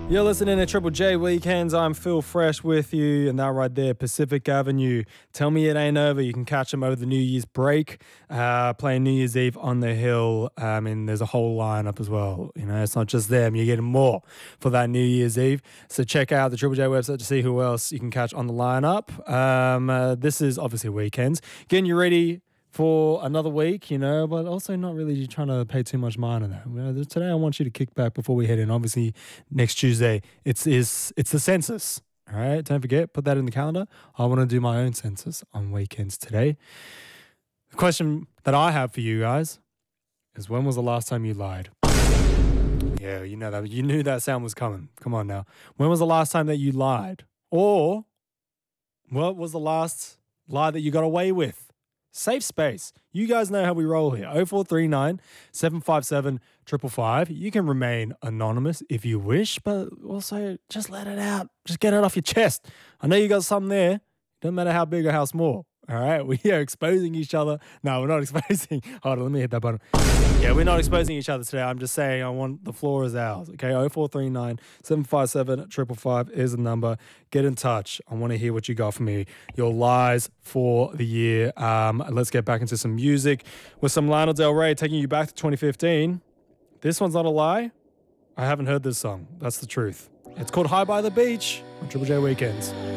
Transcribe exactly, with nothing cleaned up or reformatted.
You're listening to Triple J Weekends. I'm Phil Fresh with you, and that right there, Pacific Avenue. Tell me it ain't over. You can catch them over the New Year's break, uh, playing New Year's Eve on the Hill. Um, and there's a whole lineup as well. You know, it's not just them. You're getting more for that New Year's Eve. So check out the Triple J website to see who else you can catch on the lineup. Um, uh, this is obviously Weekends. Getting you ready for another week, you know, but also not really trying to pay too much mind on that. You know, today I want you to kick back before we head in. Obviously, next Tuesday, it's is it's the census. All right, don't forget, put that in the calendar. I want to do my own census on weekends today. The question that I have for you guys is, when was the last time you lied? Yeah, you know that. You knew that sound was coming. Come on now. When was the last time that you lied? Or what was the last lie that you got away with? Safe space. You guys know how we roll here. oh four three nine, seven five seven, five five five. You can remain anonymous if you wish, but also just let it out. Just get it off your chest. I know you got something there. Doesn't matter how big or how small. All right? We are exposing each other. No, we're not exposing. Hold on, let me hit that button. Yeah, we're not exposing each other today. I'm just saying I want the floor is ours. Okay, oh four three nine, seven five seven, five five five is the number. Get in touch. I want to hear what you got for me. Your lies for the year. Um, let's get back into some music with some Lana Del Rey, taking you back to twenty fifteen. This one's not a lie. I haven't heard this song. That's the truth. It's called High by the Beach on Triple J Weekends.